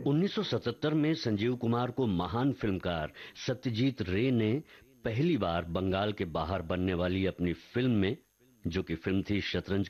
1977 में संजीव कुमार को महान फिल्मकार सत्यजीत रे ने पहली बार बंगाल के बाहर बनने वाली अपनी फिल्म में, जो कि फिल्म थी शतरंज